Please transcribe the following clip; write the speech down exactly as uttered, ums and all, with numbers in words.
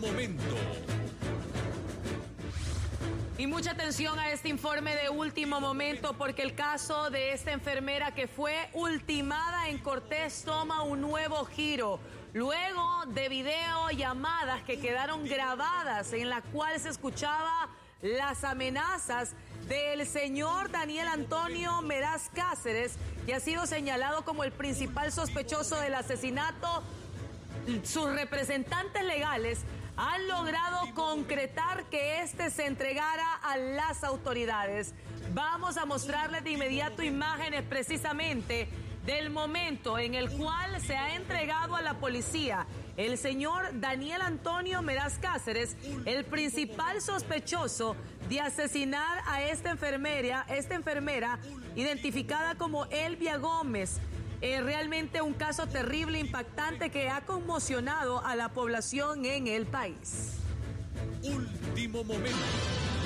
momento. Y mucha atención a este informe de último momento, porque el caso de esta enfermera que fue ultimada en Cortés toma un nuevo giro. Luego de videollamadas que quedaron grabadas en la cual se escuchaba las amenazas del señor Daniel Antonio Meraz Cáceres, que ha sido señalado como el principal sospechoso del asesinato, sus representantes legales han logrado concretar que este se entregara a las autoridades. Vamos a mostrarles de inmediato imágenes precisamente del momento en el cual se ha entregado a la policía el señor Daniel Antonio Meraz Cáceres, el principal sospechoso de asesinar a esta enfermera, esta enfermera identificada como Elvia Gómez. Eh, realmente un caso terrible, impactante, que ha conmocionado a la población en el país. Último momento.